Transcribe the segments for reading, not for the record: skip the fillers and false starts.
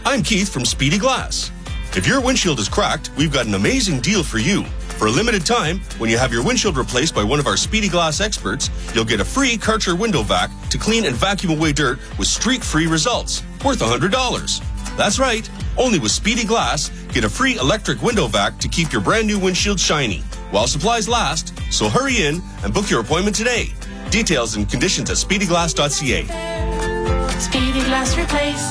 I'm Keith from Speedy Glass. If your windshield is cracked, we've got an amazing deal for you. For a limited time, when you have your windshield replaced by one of our Speedy Glass experts, you'll get a free Karcher window vac to clean and vacuum away dirt with streak-free results, worth $100. That's right. Only with Speedy Glass, get a free electric window vac to keep your brand new windshield shiny while supplies last. So hurry in and book your appointment today. Details and conditions at speedyglass.ca. Speedy Glass Replace.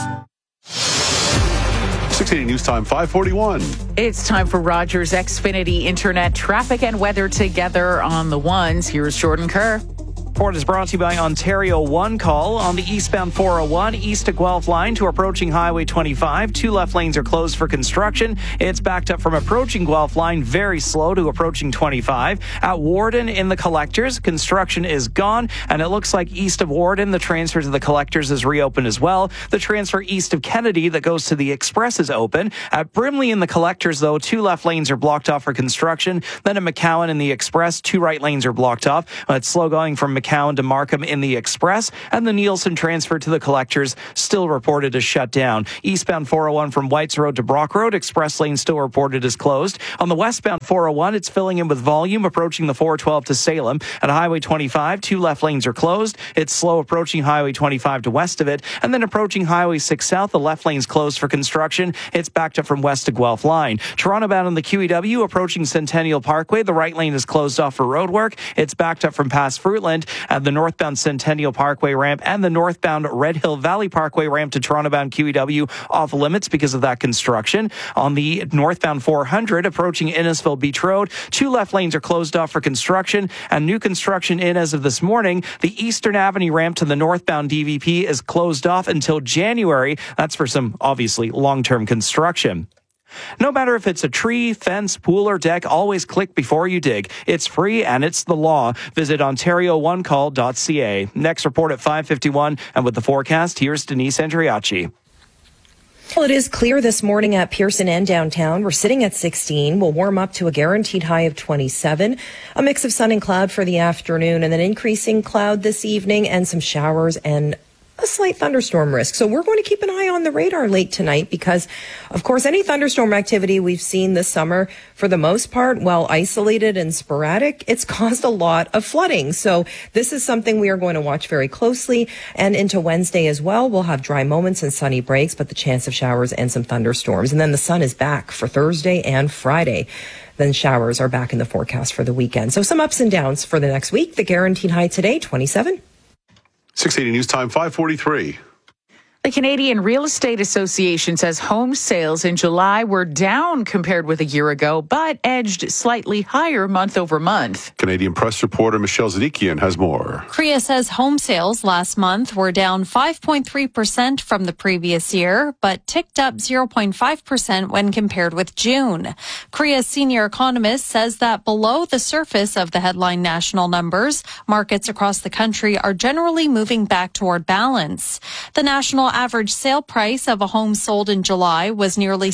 680 News Time, 541. It's time for Rogers Xfinity Internet traffic and weather together on the ones. Here's Jordan Kerr. Report is brought to you by Ontario One Call. On the eastbound 401, east to Guelph line to approaching Highway 25. 2 left lanes are closed for construction. It's backed up from approaching Guelph line, very slow to approaching 25. At Warden in the collectors, construction is gone, and it looks like east of Warden, the transfer to the collectors is reopened as well. The transfer east of Kennedy that goes to the Express is open. At Brimley in the collectors, though, 2 left lanes are blocked off for construction. Then at McCowan in the Express, 2 right lanes are blocked off. It's slow going from McCowan to Markham in the Express, and the Nielsen transfer to the collectors still reported as shut down. Eastbound 401 from Whites Road to Brock Road, Express lane still reported as closed. On the westbound 401, it's filling in with volume approaching the 412 to Salem. At Highway 25, 2 left lanes are closed. It's slow approaching Highway 25 to west of it, and then approaching Highway 6 south, the left lane's closed for construction. It's backed up from west to Guelph line. Toronto bound on the QEW approaching Centennial Parkway, the right lane is closed off for road work. It's backed up from past Fruitland. At the northbound Centennial Parkway ramp and the northbound Red Hill Valley Parkway ramp to Toronto bound QEW off limits because of that construction. On the northbound 400 approaching Innisfil Beach Road, 2 left lanes are closed off for construction, and new construction in as of this morning. The Eastern Avenue ramp to the northbound DVP is closed off until January. That's for some obviously long-term construction. No matter if it's a tree, fence, pool, or deck, always click before you dig. It's free and it's the law. Visit OntarioOneCall.ca. Next report at 5:51, and with the forecast, here's Denise Andriachi. Well, it is clear this morning at Pearson and downtown. We're sitting at 16. We'll warm up to a guaranteed high of 27. A mix of sun and cloud for the afternoon, and then increasing cloud this evening and some showers and a slight thunderstorm risk. So we're going to keep an eye on the radar late tonight because, of course, any thunderstorm activity we've seen this summer, for the most part, while isolated and sporadic, it's caused a lot of flooding. So this is something we are going to watch very closely. And into Wednesday as well, we'll have dry moments and sunny breaks, but the chance of showers and some thunderstorms. And then the sun is back for Thursday and Friday. Then showers are back in the forecast for the weekend. So some ups and downs for the next week. The guaranteed high today, 27. 680 News Time, 543. The Canadian Real Estate Association says home sales in July were down compared with a year ago, but edged slightly higher month over month. Canadian press reporter Michelle Zadikian has more. CREA says home sales last month were down 5.3% from the previous year, but ticked up 0.5% when compared with June. CREA's senior economist says that below the surface of the headline national numbers, markets across the country are generally moving back toward balance. The national average sale price of a home sold in July was nearly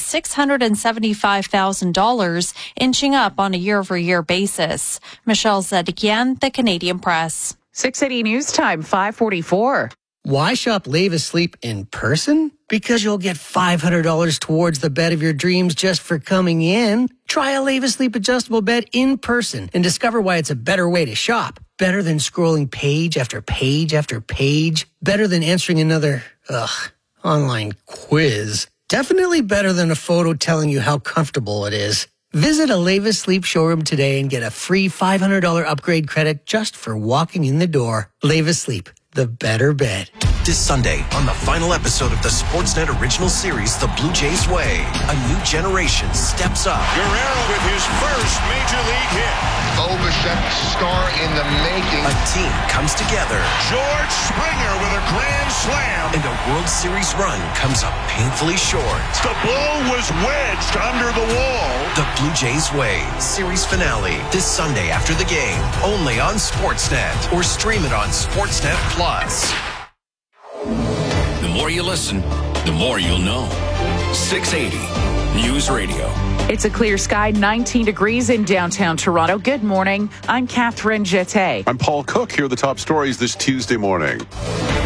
$675,000, inching up on a year-over-year basis. Michelle Zadikian, The Canadian Press. 680 News Time, 544. Why shop Levis Sleep in person? Because you'll get $500 towards the bed of your dreams just for coming in. Try a Levis Sleep adjustable bed in person and discover why it's a better way to shop. Better than scrolling page after page after page. Better than answering another, online quiz. Definitely better than a photo telling you how comfortable it is. Visit a Levis Sleep showroom today and get a free $500 upgrade credit just for walking in the door. Levis Sleep, the better bed. This Sunday, on the final episode of the Sportsnet original series, The Blue Jays Way, a new generation steps up. Guerrero with his first major league hit. Bo Bichette star in the making. A team comes together. George Springer with a grand slam. And a World Series run comes up painfully short. The ball was wedged under the wall. The Blue Jays Way, series finale, this Sunday after the game, only on Sportsnet, or stream it on Sportsnet Plus. The more you listen, the more you'll know. 680 News Radio. It's a clear sky, 19 degrees in downtown Toronto. Good morning. I'm Catherine Jeté. I'm Paul Cook. Here are the top stories this Tuesday morning.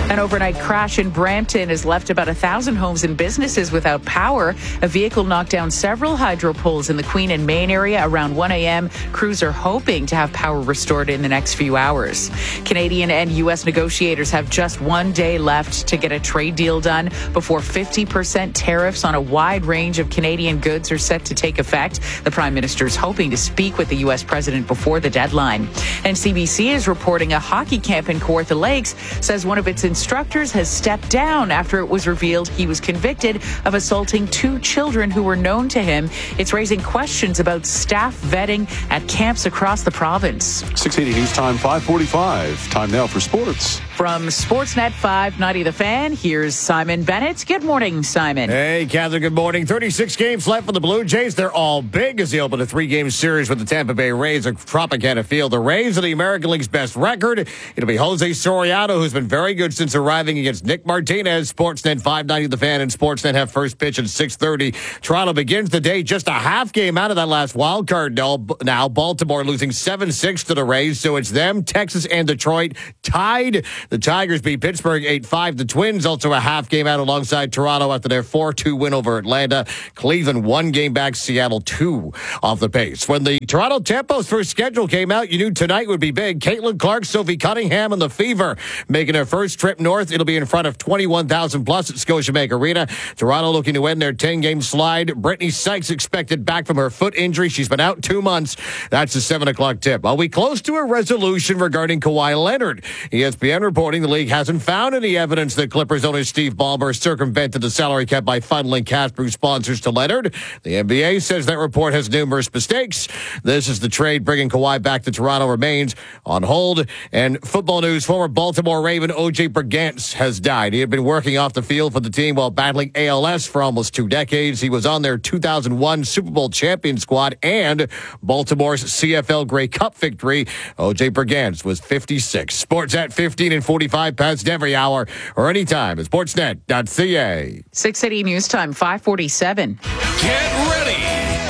An overnight crash in Brampton has left about 1,000 homes and businesses without power. A vehicle knocked down several hydro poles in the Queen and Main area around 1 a.m. Crews are hoping to have power restored in the next few hours. Canadian and U.S. negotiators have just 1 day left to get a trade deal done before 50% tariffs on a wide range of Canadian goods are set to take effect. The Prime Minister is hoping to speak with the U.S. President before the deadline. And CBC is reporting a hockey camp in Kawartha Lakes says one of its instructors has stepped down after it was revealed he was convicted of assaulting 2 children who were known to him. It's raising questions about staff vetting at camps across the province. 680 News Time 5:45. Time now for sports. From Sportsnet 590 The Fan, here's Simon Bennett. Good morning, Simon. Hey, Catherine, good morning. 36 games left for the Blue Jays. They're all big as they open a 3-game series with the Tampa Bay Rays at Tropicana Field. The Rays are the American League's best record. It'll be Jose Soriano, who's been very good since arriving, against Nick Martinez. Sportsnet 590 The Fan and Sportsnet have first pitch at 6:30. Toronto begins the day just a half game out of that last wild card now. Baltimore losing 7-6 to the Rays, so it's them, Texas, and Detroit tied. The Tigers beat Pittsburgh 8-5. The Twins also a half game out alongside Toronto after their 4-2 win over Atlanta. Cleveland 1 game back, Seattle 2 off the pace. When the Toronto Tempo's first schedule came out, you knew tonight would be big. Caitlin Clark, Sophie Cunningham, and the Fever making their first trip north. It'll be in front of 21,000 plus at Scotiabank Arena. Toronto looking to win their 10-game slide. Brittany Sykes expected back from her foot injury. She's been out 2 months. That's the 7 o'clock tip. Are we close to a resolution regarding Kawhi Leonard? ESPN reporting the league hasn't found any evidence that Clippers owner Steve Ballmer circumvented the salary cap by funneling cash through sponsors to Leonard. The NBA says that report has numerous mistakes. This is the trade bringing Kawhi back to Toronto remains on hold. And football news, former Baltimore Raven O.J. Brigance has died. He had been working off the field for the team while battling ALS for almost 2 decades. He was on their 2001 Super Bowl champion squad and Baltimore's CFL Grey Cup victory. O.J. Brigance was 56. Sports at 15 and 45 past every hour or anytime at sportsnet.ca. 680 News Time 5:47. Get ready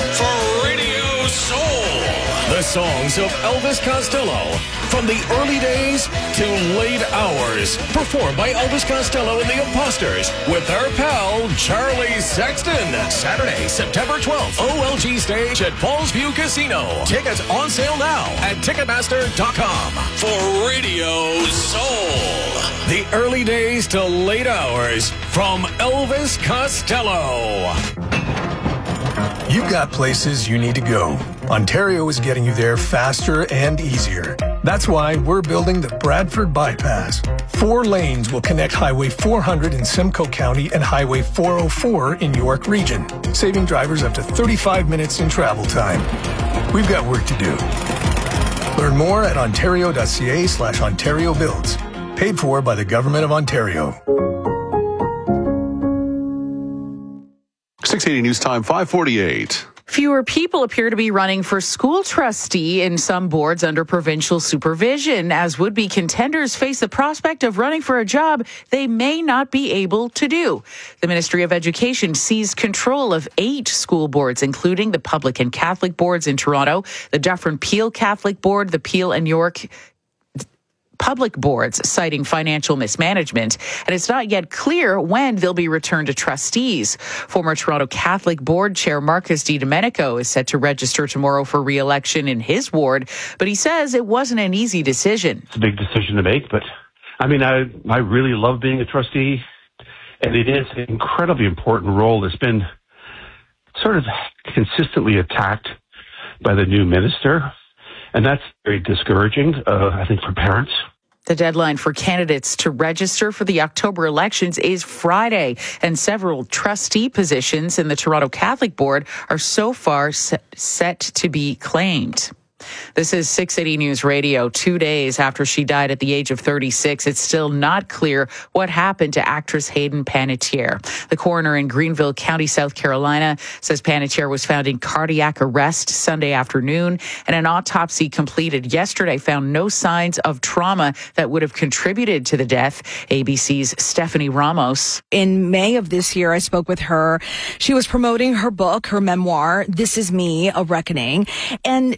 for Radio Soul. The songs of Elvis Costello from the early days to late hours. Performed by Elvis Costello and the Imposters with our pal Charlie Sexton. Saturday, September 12th, OLG stage at Falls View Casino. Tickets on sale now at Ticketmaster.com. For Radio Soul. The early days to late hours from Elvis Costello. You've got places you need to go. Ontario is getting you there faster and easier. That's why we're building the Bradford Bypass. 4 lanes will connect Highway 400 in Simcoe County and Highway 404 in York Region, saving drivers up to 35 minutes in travel time. We've got work to do. Learn more at ontario.ca/Ontario Builds. Paid for by the Government of Ontario. 680 News Time 5:48. Fewer people appear to be running for school trustee in some boards under provincial supervision, as would-be contenders face the prospect of running for a job they may not be able to do. The Ministry of Education seized control of 8 school boards, including the public and Catholic boards in Toronto, the Dufferin-Peel Catholic Board, the Peel and York public boards, citing financial mismanagement, and it's not yet clear when they'll be returned to trustees. Former Toronto Catholic Board Chair Marcus DiDomenico is set to register tomorrow for re-election in his ward, but he says it wasn't an easy decision. It's a big decision to make, but I mean, I really love being a trustee, and it is an incredibly important role that's been sort of consistently attacked by the new minister. And that's very discouraging, I think, for parents. The deadline for candidates to register for the October elections is Friday, and several trustee positions in the Toronto Catholic Board are so far set to be claimed. This is 680 News Radio. 2 days after she died at the age of 36, it's still not clear what happened to actress Hayden Panettiere. The coroner in Greenville County, South Carolina, says Panettiere was found in cardiac arrest Sunday afternoon, and an autopsy completed yesterday found no signs of trauma that would have contributed to the death. ABC's Stephanie Ramos. In May of this year, I spoke with her. She was promoting her book, her memoir, This Is Me, A Reckoning, and she was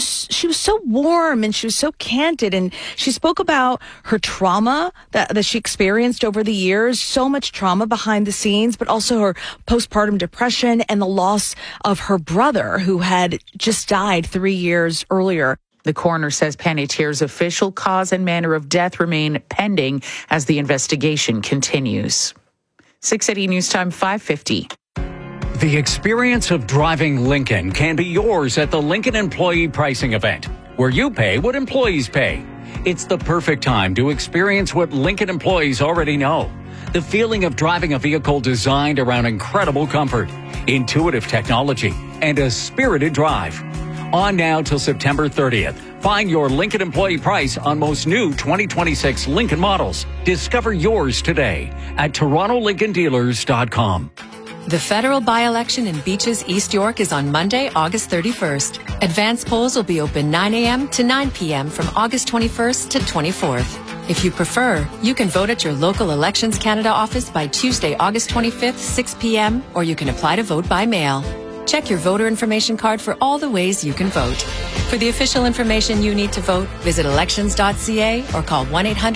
she was so warm and she was so candid, and she spoke about her trauma that she experienced over the years, so much trauma behind the scenes, but also her postpartum depression and the loss of her brother who had just died 3 years earlier. The coroner says Panettiere's official cause and manner of death remain pending as the investigation continues. 680 News Time 5:50. The experience of driving Lincoln can be yours at the Lincoln Employee Pricing Event, where you pay what employees pay. It's the perfect time to experience what Lincoln employees already know. The feeling of driving a vehicle designed around incredible comfort, intuitive technology, and a spirited drive. On now till September 30th. Find your Lincoln employee price on most new 2026 Lincoln models. Discover yours today at TorontoLincolnDealers.com. The federal by-election in Beaches, East York is on Monday, August 31st. Advance polls will be open 9 a.m. to 9 p.m. from August 21st to 24th. If you prefer, you can vote at your local Elections Canada office by Tuesday, August 25th, 6 p.m., or you can apply to vote by mail. Check your voter information card for all the ways you can vote. For the official information you need to vote, visit elections.ca or call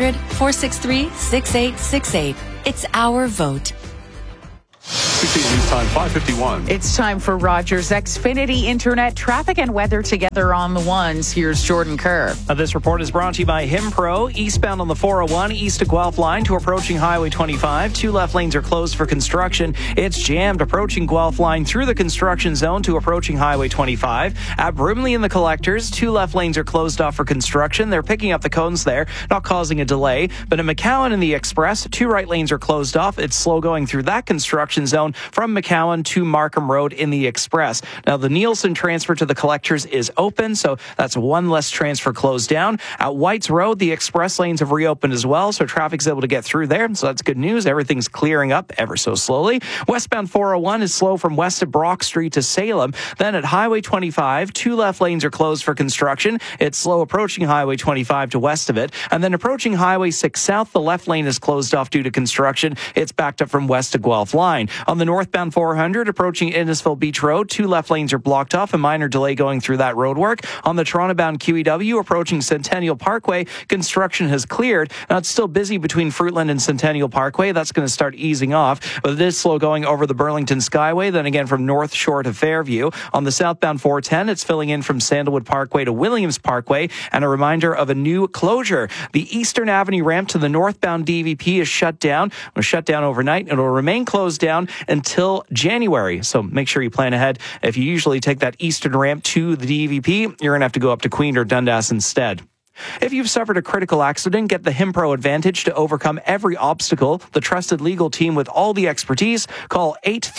1-800-463-6868. It's our vote. 680 News Time 5:51. It's time for Rogers Xfinity Internet traffic and weather together on the ones. Here's Jordan Kerr. This report is brought to you by Himpro. Eastbound on the 401 east to Guelph line to approaching Highway 25. 2 left lanes are closed for construction. It's jammed approaching Guelph line through the construction zone to approaching Highway 25. At Brimley in the collectors, 2 left lanes are closed off for construction. They're picking up the cones there, not causing a delay. But in McCowan in the Express, 2 right lanes are closed off. It's slow going through that construction zone from McCowan to Markham Road in the Express. Now, the Nielsen transfer to the collectors is open, so that's 1 less transfer closed down. At White's Road, the express lanes have reopened as well, so traffic's able to get through there, so that's good news. Everything's clearing up ever so slowly. Westbound 401 is slow from west of Brock Street to Salem. Then at Highway 25, 2 left lanes are closed for construction. It's slow approaching Highway 25 to west of it. And then approaching Highway 6 south, the left lane is closed off due to construction. It's backed up from west to Guelph line. On the northbound 400, approaching Innisfil Beach Road, 2 left lanes are blocked off, a minor delay going through that roadwork. On the Toronto-bound QEW, approaching Centennial Parkway, construction has cleared. Now, it's still busy between Fruitland and Centennial Parkway. That's going to start easing off, but it is slow going over the Burlington Skyway, then again from North Shore to Fairview. On the southbound 410, it's filling in from Sandalwood Parkway to Williams Parkway, and a reminder of a new closure. The Eastern Avenue ramp to the northbound DVP is shut down. It was shut down overnight, and it will remain closed down until January. So make sure you plan ahead. If you usually take that eastern ramp to the DVP, you're going to have to go up to Queen or Dundas instead. If you've suffered a critical accident, get the Himpro Advantage to overcome every obstacle. The trusted legal team with all the expertise. Call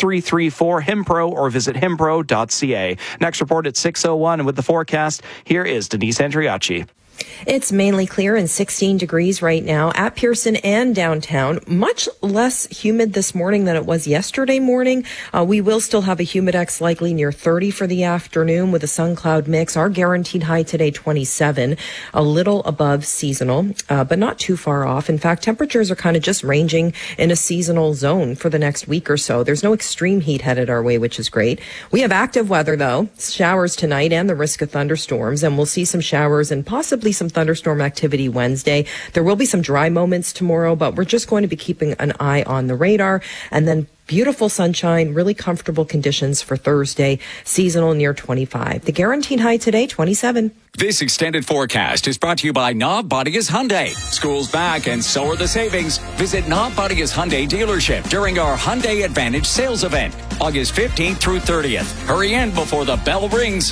8334-HIMPRO or visit himpro.ca. Next report at 6:01, and with the forecast, here is Denise Andriacci. It's mainly clear and 16 degrees right now at Pearson and downtown. Much less humid this morning than it was yesterday morning. We will still have a humidex likely near 30 for the afternoon with a sun-cloud mix. Our guaranteed high today, 27, a little above seasonal, but not too far off. In fact, temperatures are kind of just ranging in a seasonal zone for the next week or so. There's no extreme heat headed our way, which is great. We have active weather, though, showers tonight and the risk of thunderstorms, and we'll see some showers and possibly some thunderstorm activity Wednesday. There will be some dry moments tomorrow, but we're just going to be keeping an eye on the radar. And then beautiful sunshine, really comfortable conditions for Thursday, seasonal near 25. The guaranteed high today, 27. This extended forecast is brought to you by Knob Bodia's Hyundai. School's back and so are the savings. Visit Knob Bodia's Hyundai dealership during our Hyundai Advantage sales event, August 15th through 30th. Hurry in before the bell rings.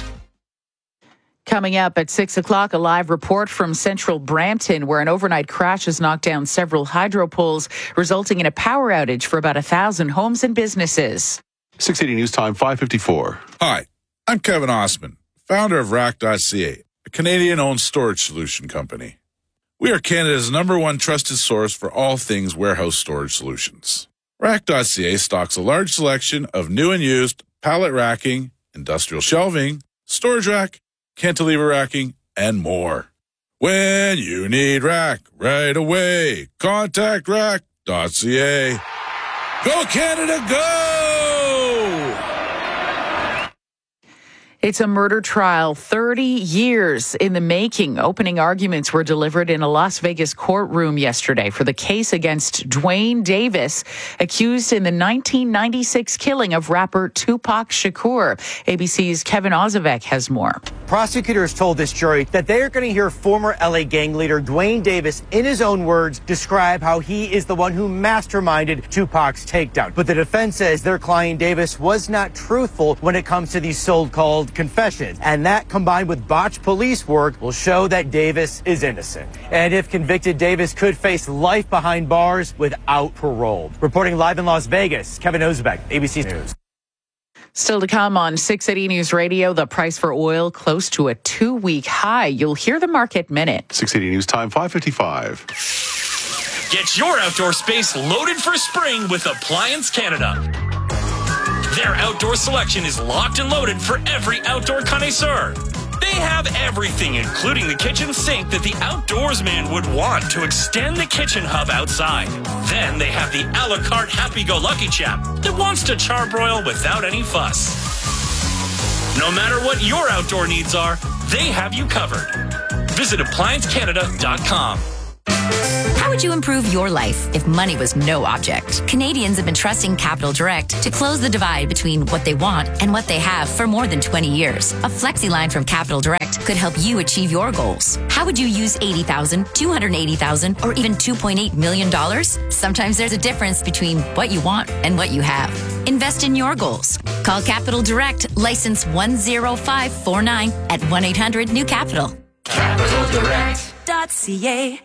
Coming up at 6 o'clock, a live report from central Brampton, where an overnight crash has knocked down several hydro poles, resulting in a power outage for about 1,000 homes and businesses. 680 News Time 5:54. Hi, I'm Kevin Osman, founder of Rack.ca, a Canadian-owned storage solution company. We are Canada's #1 trusted source for all things warehouse storage solutions. Rack.ca stocks a large selection of new and used pallet racking, industrial shelving, storage rack, cantilever racking, and more. When you need rack right away, contact rack.ca. Go Canada, go! It's a murder trial 30 years in the making. Opening arguments were delivered in a Las Vegas courtroom yesterday for the case against Duane Davis, accused in the 1996 killing of rapper Tupac Shakur. ABC's Kevin Ozevec has more. Prosecutors told this jury that they are going to hear former LA gang leader Duane Davis, in his own words, describe how he is the one who masterminded Tupac's takedown. But the defense says their client Davis was not truthful when it comes to these so-called confessions. And that, combined with botched police work, will show that Davis is innocent. And if convicted, Davis could face life behind bars without parole. Reporting live in Las Vegas, Kevin Ozebek, ABC News. Still to come on 680 News Radio, the price for oil close to a 2-week high. You'll hear the market minute. 680 News Time, 5:55. Get your outdoor space loaded for spring with Appliance Canada. Their outdoor selection is locked and loaded for every outdoor connoisseur. They have everything, including the kitchen sink that the outdoorsman would want to extend the kitchen hub outside. Then they have the a la carte happy-go-lucky chap that wants to charbroil without any fuss. No matter what your outdoor needs are, they have you covered. Visit ApplianceCanada.com. How would you improve your life if money was no object? Canadians have been trusting Capital Direct to close the divide between what they want and what they have for more than 20 years. A flexi line from Capital Direct could help you achieve your goals. How would you use $80,000, $280,000, or even $2.8 million? Sometimes there's a difference between what you want and what you have. Invest in your goals. Call Capital Direct, license 10549 at 1-800-NEW-CAPITAL. CapitalDirect.ca.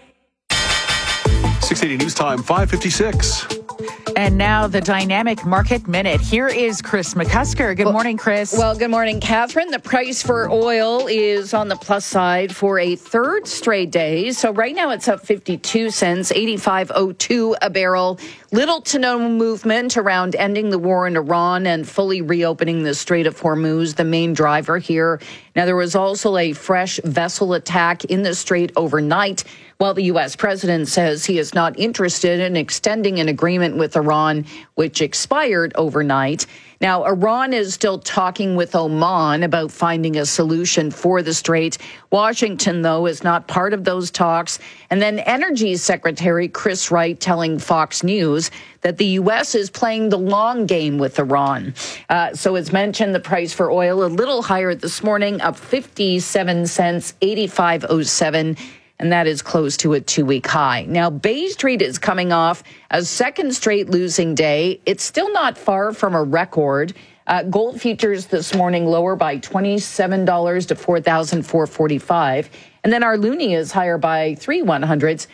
680 News Time, 5:56. And now the Dynamic Market Minute. Here is Chris McCusker. Good morning, Chris. Well, good morning, Catherine. The price for oil is on the plus side for a third straight day. So right now it's up 52 cents, 85.02 a barrel. Little to no movement around ending the war in Iran and fully reopening the Strait of Hormuz, the main driver here. Now, there was also a fresh vessel attack in the strait overnight, while the U.S. president says he is not interested in extending an agreement with Iran, which expired overnight. Now, Iran is still talking with Oman about finding a solution for the strait. Washington, though, is not part of those talks. And then Energy Secretary Chris Wright telling Fox News that the U.S. is playing the long game with Iran. So as mentioned, the price for oil a little higher this morning, up 57 cents, 85.07. And that is close to a 2-week high. Now, Bay Street is coming off a second straight losing day. It's still not far from a record. Gold futures this morning lower by $27 to $4,445. And then our loonie is higher by 3/100ths,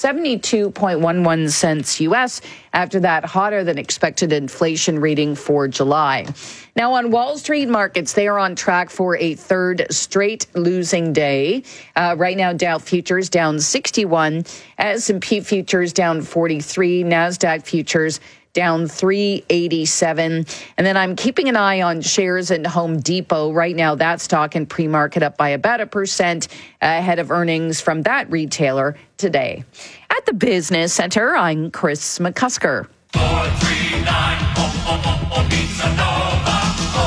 72.11 cents U.S. after that hotter than expected inflation reading for July. Now on Wall Street markets, they are on track for a third straight losing day. Right now, Dow futures down 61, S&P futures down 43, NASDAQ futures down 387. And then I'm keeping an eye on shares in Home Depot. Right now, that stock in pre-market up by about 1% ahead of earnings from that retailer today. At the Business Center, I'm Chris McCusker. 439 Pizza Nova.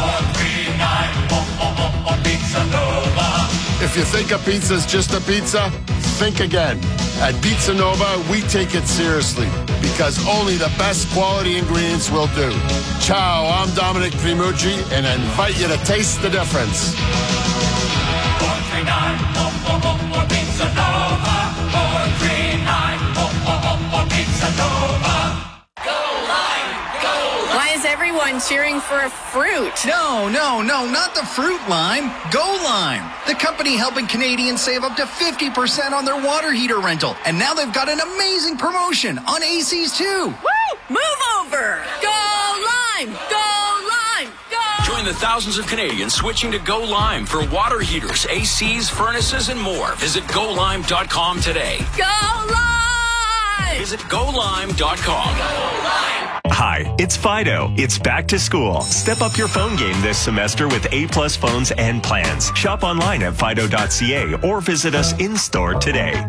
439 Pizza Nova. If you think a pizza's just a pizza, think again. At Pizza Nova, we take it seriously because only the best quality ingredients will do. Ciao, I'm Dominic Primucci, and I invite you to taste the difference. 439 Pizza Nova. 439 Pizza Nova. Go Lime! Go Lime! Why is everyone cheering for a fruit? No, not the fruit lime. Go Lime, the company helping Canadians save up to 50% on their water heater rental. And now they've got an amazing promotion on ACs too. Woo! Move over! Go Lime! Go Lime! Go! Join the thousands of Canadians switching to Go Lime for water heaters, ACs, furnaces, and more. Visit GoLime.com today. Go Lime! Visit GoLime.com. Go Lime! Hi, it's Fido. It's back to school. Step up your phone game this semester with A-plus phones and plans. Shop online at Fido.ca or visit us in-store today.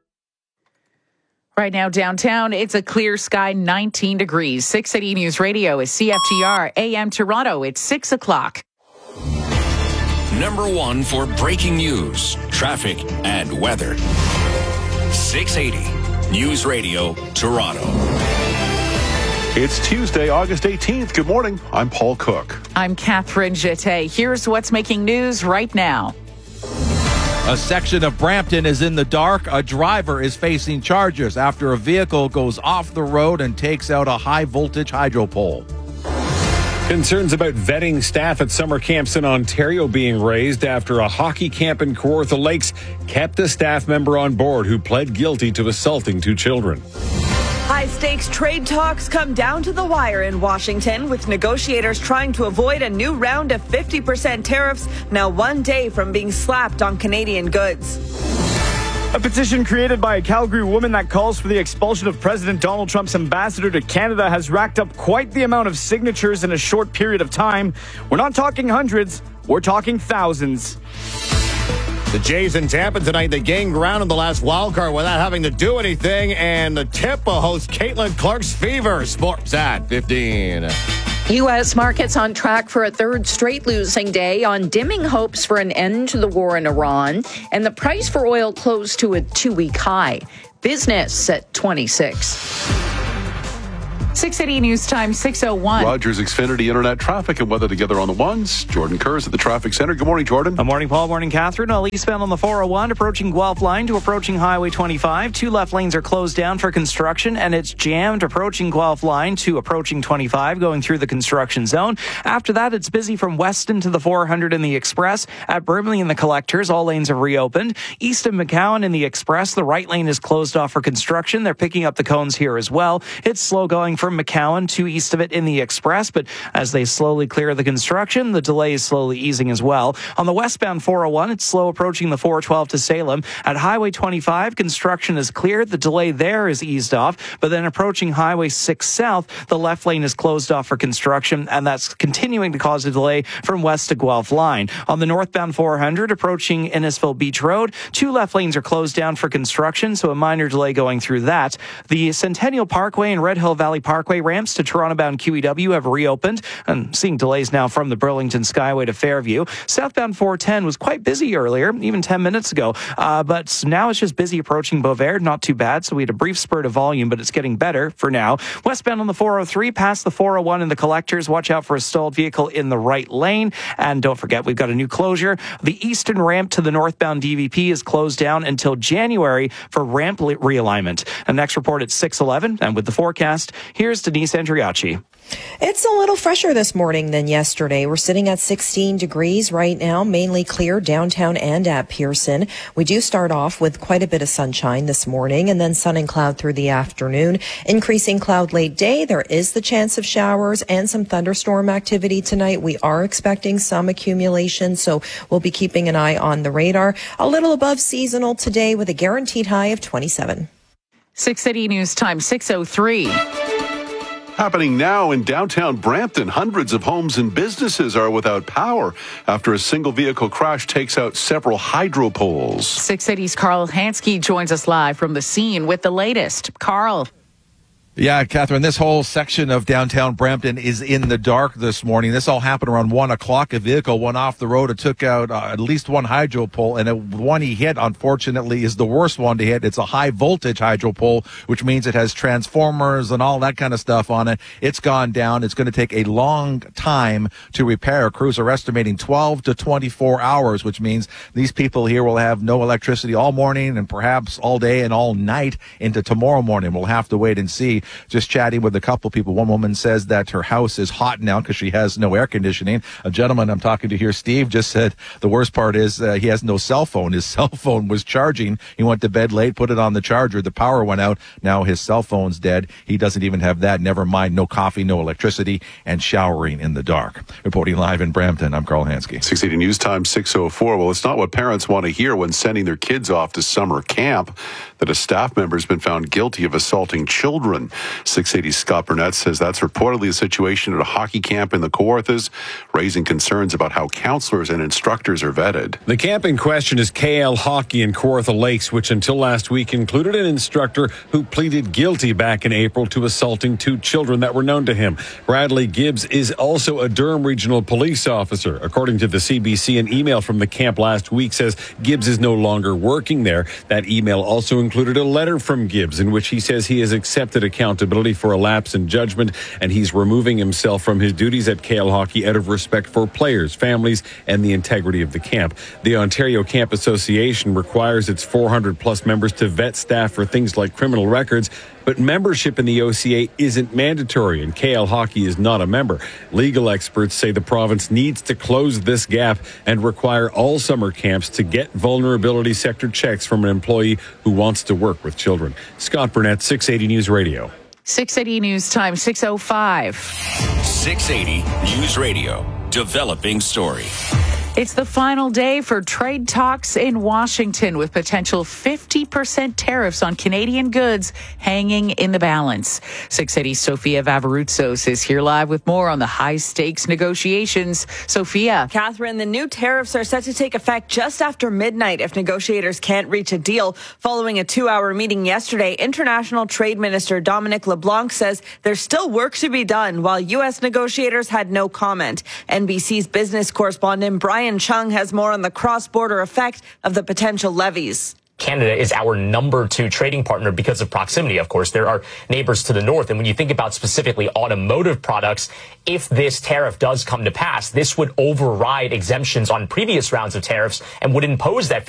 Right now downtown, it's a clear sky, 19 degrees. 680 News Radio is CFTR AM Toronto. It's 6 o'clock. #1 for breaking news, traffic, and weather. 680 News Radio, Toronto. It's Tuesday, August 18th. Good morning. I'm Paul Cook. I'm Catherine Jeté. Here's what's making news right now. A section of Brampton is in the dark. A driver is facing charges after a vehicle goes off the road and takes out a high-voltage hydro pole. Concerns about vetting staff at summer camps in Ontario being raised after a hockey camp in Kawartha Lakes kept a staff member on board who pled guilty to assaulting 2 children. High-stakes trade talks come down to the wire in Washington, with negotiators trying to avoid a new round of 50% tariffs now 1 day from being slapped on Canadian goods. A petition created by a Calgary woman that calls for the expulsion of President Donald Trump's ambassador to Canada has racked up quite the amount of signatures in a short period of time. We're not talking hundreds, we're talking thousands. The Jays in Tampa tonight, they gained ground in the last wild card without having to do anything. And the Tampa hosts Caitlin Clark's Fever. Sports at 15. U.S. markets on track for a third straight losing day on dimming hopes for an end to the war in Iran. And the price for oil closed to a 2-week high. Business at 26. 680 News Time, 6:01. Rogers Xfinity Internet traffic and weather together on the ones. Jordan Kurz at the traffic center. Good morning, Jordan. Good morning, Paul. Morning, Catherine. Well, eastbound on the 401, approaching Guelph Line to approaching Highway 25. 2 left lanes are closed down for construction, and it's jammed approaching Guelph Line to approaching 25, going through the construction zone. After that, it's busy from Weston to the 400 in the Express. At Brimley in the Collectors, all lanes have reopened. East of McCowan in the Express, the right lane is closed off for construction. They're picking up the cones here as well. It's slow going from McCowan to east of it in the Express, but as they slowly clear the construction, the delay is slowly easing as well. On the westbound 401, it's slow approaching the 412 to Salem. At Highway 25, construction is cleared. The delay there is eased off, but then approaching Highway 6 South, the left lane is closed off for construction, and that's continuing to cause a delay from west to Guelph Line. On the northbound 400, approaching Innisfil Beach Road, 2 left lanes are closed down for construction, so a minor delay going through that. The Centennial Parkway and Red Hill Valley Parkway ramps to Toronto-bound QEW have reopened, and seeing delays now from the Burlington Skyway to Fairview. Southbound 410 was quite busy earlier, even 10 minutes ago, but now it's just busy approaching Beauvais. Not too bad, so we had a brief spurt of volume, but it's getting better for now. Westbound on the 403, past the 401 in the Collectors. Watch out for a stalled vehicle in the right lane, and don't forget, we've got a new closure. The eastern ramp to the northbound DVP is closed down until January for ramp realignment. And next report at 6:11, and with the forecast, here's Denise Andriacci. It's a little fresher this morning than yesterday. We're sitting at 16 degrees right now, mainly clear downtown and at Pearson. We do start off with quite a bit of sunshine this morning and then sun and cloud through the afternoon. Increasing cloud late day. There is the chance of showers and some thunderstorm activity tonight. We are expecting some accumulation, so we'll be keeping an eye on the radar. A little above seasonal today with a guaranteed high of 27. 680 News Time, 6:03. Happening now in downtown Brampton, hundreds of homes and businesses are without power after a single vehicle crash takes out several hydro poles. 680's Carl Hansky joins us live from the scene with the latest. Carl. Yeah, Catherine, this whole section of downtown Brampton is in the dark this morning. This all happened around 1 o'clock. A vehicle went off the road. It took out at least one hydro pole, and the one he hit, unfortunately, is the worst one to hit. It's a high-voltage hydro pole, which means it has transformers and all that kind of stuff on it. It's gone down. It's going to take a long time to repair. Crews are estimating 12 to 24 hours, which means these people here will have no electricity all morning and perhaps all day and all night into tomorrow morning. We'll have to wait and see. Just chatting with a couple people. One woman says that her house is hot now because she has no air conditioning. A gentleman I'm talking to here, Steve, just said the worst part is he has no cell phone. His cell phone was charging. He went to bed late, put it on the charger. The power went out. Now his cell phone's dead. He doesn't even have that. Never mind, no coffee, no electricity, and showering in the dark. Reporting live in Brampton, I'm Carl Hansky. 680 News Time, 6:04. Well, it's not what parents want to hear when sending their kids off to summer camp, that a staff member has been found guilty of assaulting children. time. 680's Scott Burnett says that's reportedly a situation at a hockey camp in the Kawarthas, raising concerns about how counselors and instructors are vetted. The camp in question is KL Hockey in Kawartha Lakes, which until last week included an instructor who pleaded guilty back in April to assaulting 2 children that were known to him. Bradley Gibbs is also a Durham Regional Police officer. According to the CBC, an email from the camp last week says Gibbs is no longer working there. That email also included a letter from Gibbs in which he says he has accepted accountability for a lapse in judgment and he's removing himself from his duties at KL Hockey out of respect for players, families, and the integrity of the camp. The Ontario Camp Association requires its 400-plus members to vet staff for things like criminal records, but membership in the OCA isn't mandatory, and KL Hockey is not a member. Legal experts say the province needs to close this gap and require all summer camps to get vulnerability sector checks from an employee who wants to work with children. Scott Burnett, 680 News Radio. 680 News Time, 6:05. 680 News Radio. Developing story. It's the final day for trade talks in Washington with potential 50% tariffs on Canadian goods hanging in the balance. 680's Sophia Vavarutsos is here live with more on the high-stakes negotiations. Sophia. Catherine, the new tariffs are set to take effect just after midnight if negotiators can't reach a deal. Following a 2-hour meeting yesterday, International Trade Minister Dominic LeBlanc says there's still work to be done, while U.S. negotiators had no comment. NBC's business correspondent Brian Chung has more on the cross-border effect of the potential levies. Canada is our number 2 trading partner because of proximity, of course. There are neighbors to the north. And when you think about specifically automotive products, if this tariff does come to pass, this would override exemptions on previous rounds of tariffs and would impose that